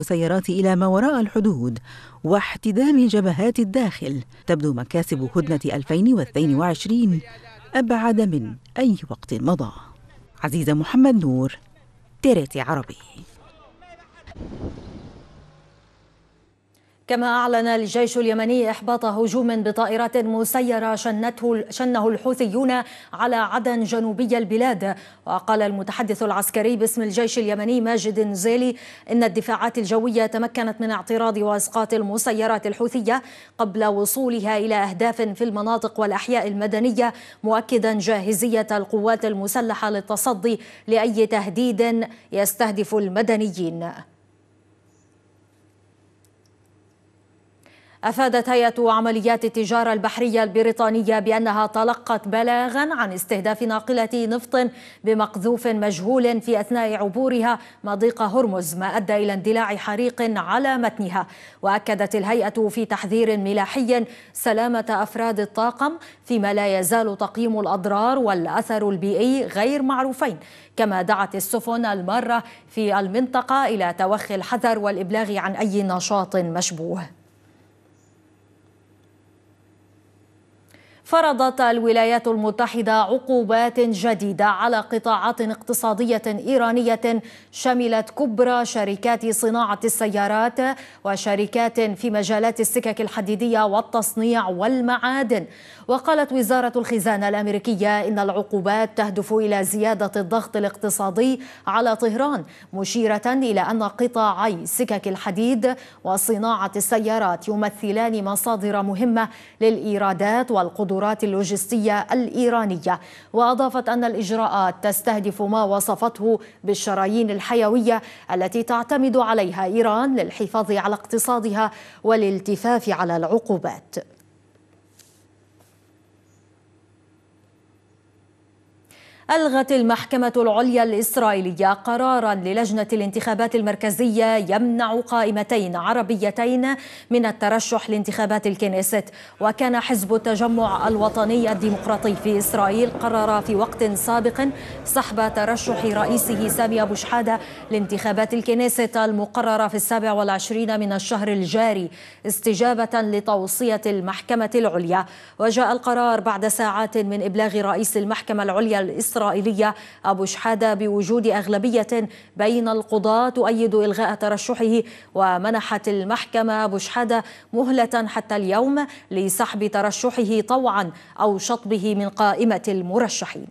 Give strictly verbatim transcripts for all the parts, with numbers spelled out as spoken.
السيارات إلى ما وراء الحدود واحتدام جبهات الداخل، تبدو مكاسب هدنة ألفين واثنين وعشرين أبعد من أي وقت مضى. عزيزة محمد نور، تيريتي عربي. كما أعلن الجيش اليمني إحباط هجوم بطائرات مسيرة شنته شنه الحوثيون على عدن جنوبي البلاد. وقال المتحدث العسكري باسم الجيش اليمني ماجد النزيلي إن الدفاعات الجوية تمكنت من اعتراض وإسقاط المسيرات الحوثية قبل وصولها إلى أهداف في المناطق والأحياء المدنية، مؤكدا جاهزية القوات المسلحة للتصدي لأي تهديد يستهدف المدنيين. أفادت هيئة عمليات التجارة البحرية البريطانية بأنها تلقت بلاغا عن استهداف ناقلة نفط بمقذوف مجهول في أثناء عبورها مضيق هرمز، ما أدى إلى اندلاع حريق على متنها. وأكدت الهيئة في تحذير ملاحي سلامة أفراد الطاقم، فيما لا يزال تقييم الأضرار والأثر البيئي غير معروفين. كما دعت السفن المارة في المنطقة إلى توخي الحذر والإبلاغ عن أي نشاط مشبوه. فرضت الولايات المتحدة عقوبات جديدة على قطاعات اقتصادية إيرانية شملت كبرى شركات صناعة السيارات وشركات في مجالات السكك الحديدية والتصنيع والمعادن. وقالت وزارة الخزانة الأمريكية إن العقوبات تهدف إلى زيادة الضغط الاقتصادي على طهران، مشيرة إلى أن قطاعي سكك الحديد وصناعة السيارات يمثلان مصادر مهمة للإيرادات والقدرات اللوجستية الإيرانية. وأضافت أن الإجراءات تستهدف ما وصفته بالشرايين الحيوية التي تعتمد عليها إيران للحفاظ على اقتصادها والالتفاف على العقوبات. ألغت المحكمة العليا الإسرائيلية قراراً للجنة الانتخابات المركزية يمنع قائمتين عربيتين من الترشح لانتخابات الكنيست. وكان حزب التجمع الوطني الديمقراطي في إسرائيل قرر في وقت سابق سحب ترشح رئيسه سامي أبو شحادة لانتخابات الكنيست المقررة في السابع والعشرين من الشهر الجاري، استجابة لتوصية المحكمة العليا. وجاء القرار بعد ساعات من إبلاغ رئيس المحكمة العليا الإسرائيلية إسرائيلية أبو شحادة بوجود أغلبية بين القضاة تؤيد إلغاء ترشحه، ومنحت المحكمة أبو شحادة مهلة حتى اليوم لسحب ترشحه طوعا أو شطبه من قائمة المرشحين.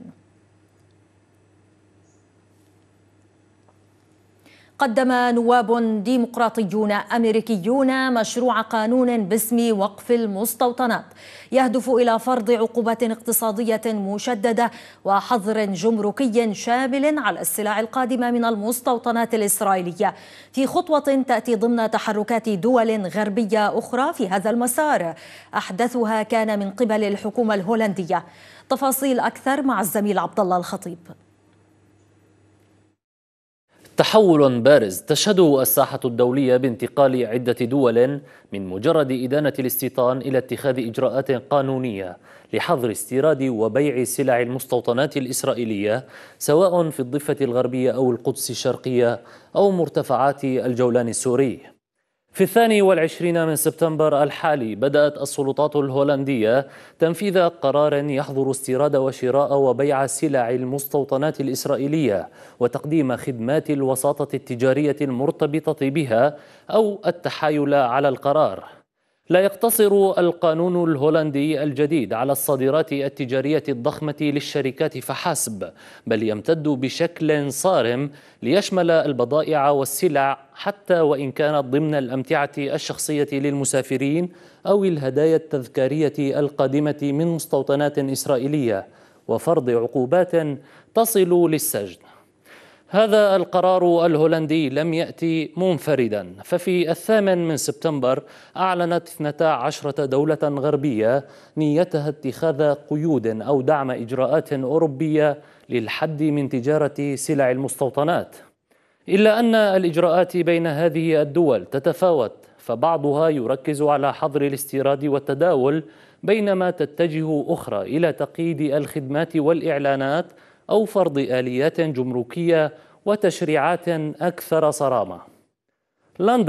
قدم نواب ديمقراطيون أمريكيون مشروع قانون باسم وقف المستوطنات يهدف إلى فرض عقوبات اقتصادية مشددة وحظر جمركي شامل على السلع القادمة من المستوطنات الإسرائيلية، في خطوة تأتي ضمن تحركات دول غربية أخرى في هذا المسار، أحدثها كان من قبل الحكومة الهولندية. تفاصيل أكثر مع الزميل عبد الله الخطيب. تحول بارز تشهده الساحة الدولية بانتقال عدة دول من مجرد إدانة الاستيطان إلى اتخاذ إجراءات قانونية لحظر استيراد وبيع سلع المستوطنات الإسرائيلية، سواء في الضفة الغربية أو القدس الشرقية أو مرتفعات الجولان السوري. في الثاني والعشرين من سبتمبر الحالي بدأت السلطات الهولندية تنفيذ قرار يحظر استيراد وشراء وبيع سلع المستوطنات الإسرائيلية وتقديم خدمات الوساطة التجارية المرتبطة بها أو التحايل على القرار. لا يقتصر القانون الهولندي الجديد على الصادرات التجارية الضخمة للشركات فحسب، بل يمتد بشكل صارم ليشمل البضائع والسلع حتى وإن كانت ضمن الأمتعة الشخصية للمسافرين أو الهدايا التذكارية القادمة من مستوطنات إسرائيلية، وفرض عقوبات تصل للسجن. هذا القرار الهولندي لم يأتي منفردا، ففي الثامن من سبتمبر أعلنت اثنتا عشرة دولة غربية نيتها اتخاذ قيود أو دعم إجراءات أوروبية للحد من تجارة سلع المستوطنات. إلا أن الإجراءات بين هذه الدول تتفاوت، فبعضها يركز على حظر الاستيراد والتداول، بينما تتجه أخرى إلى تقييد الخدمات والإعلانات أو فرض آليات جمركية وتشريعات أكثر صرامة. لندن